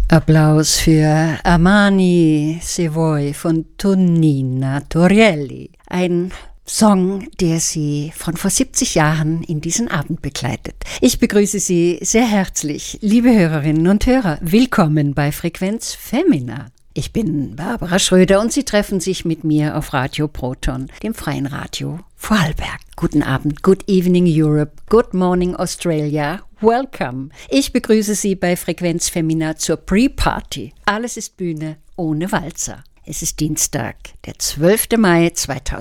Applaus für Amani Se Vuoi von Tonina Torelli. Ein Song, der Sie von vor 70 Jahren in diesen Abend begleitet. Ich begrüße Sie sehr herzlich, liebe Hörerinnen und Hörer. Willkommen bei Frequenz Femina. Ich bin Barbara Schröder und Sie treffen sich mit mir auf Radio Proton, dem freien Radio Vorarlberg. Guten Abend, good evening Europe, good morning Australia, welcome. Ich begrüße Sie bei Frequenz Femina zur Pre-Party. Alles ist Bühne ohne Walzer. Es ist Dienstag, der 12. Mai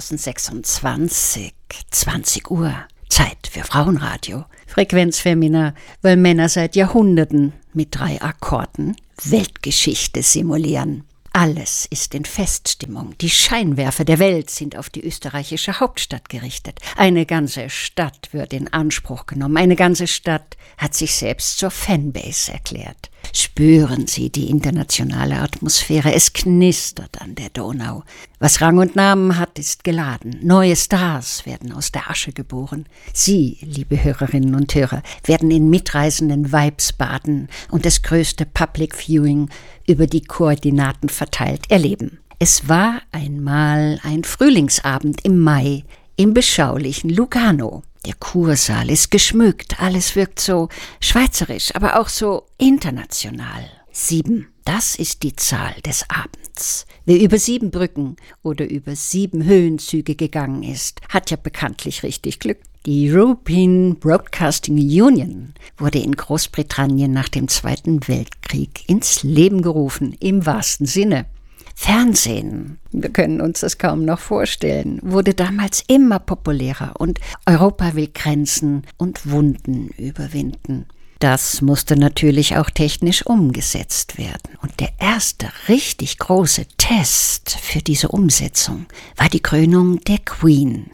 2026, 20 Uhr. Zeit für Frauenradio. Frequenz Femina, weil Männer seit Jahrhunderten mit 3 Akkorden Weltgeschichte simulieren. Alles ist in Feststimmung. Die Scheinwerfer der Welt sind auf die österreichische Hauptstadt gerichtet. Eine ganze Stadt wird in Anspruch genommen. Eine ganze Stadt hat sich selbst zur Fanbase erklärt. Spüren Sie die internationale Atmosphäre. Es knistert an der Donau. Was Rang und Namen hat, ist geladen. Neue Stars werden aus der Asche geboren. Sie, liebe Hörerinnen und Hörer, werden in mitreisenden Vibes baden und das größte Public Viewing über die Koordinaten verteilt erleben. Es war einmal ein Frühlingsabend im Mai im beschaulichen Lugano. Der Kursaal ist geschmückt, alles wirkt so schweizerisch, aber auch so international. 7, das ist die Zahl des Abends. Wer über 7 Brücken oder über 7 Höhenzüge gegangen ist, hat ja bekanntlich richtig Glück. Die European Broadcasting Union wurde in Großbritannien nach dem Zweiten Weltkrieg ins Leben gerufen, im wahrsten Sinne. Fernsehen, wir können uns das kaum noch vorstellen, wurde damals immer populärer und Europa will Grenzen und Wunden überwinden. Das musste natürlich auch technisch umgesetzt werden. Und der erste richtig große Test für diese Umsetzung war die Krönung der Queen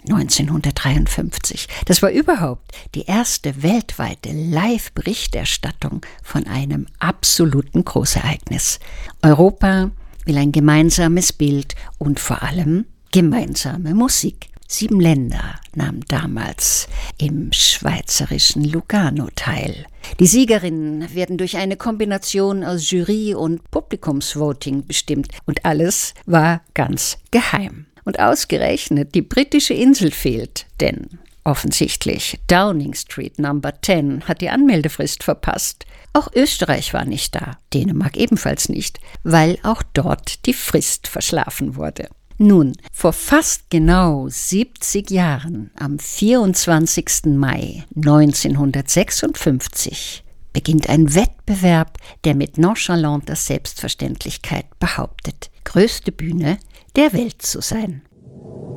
1953. Das war überhaupt die erste weltweite Live-Berichterstattung von einem absoluten Großereignis. Europa will ein gemeinsames Bild und vor allem gemeinsame Musik. 7 Länder nahmen damals im schweizerischen Lugano teil. Die Siegerinnen werden durch eine Kombination aus Jury- und Publikumsvoting bestimmt und alles war ganz geheim. Und ausgerechnet die britische Insel fehlt, denn offensichtlich Downing Street Number 10 hat die Anmeldefrist verpasst. Auch Österreich war nicht da, Dänemark ebenfalls nicht, weil auch dort die Frist verschlafen wurde. Nun, vor fast genau 70 Jahren, am 24. Mai 1956, beginnt ein Wettbewerb, der mit nonchalanter Selbstverständlichkeit behauptet, größte Bühne der Welt zu sein.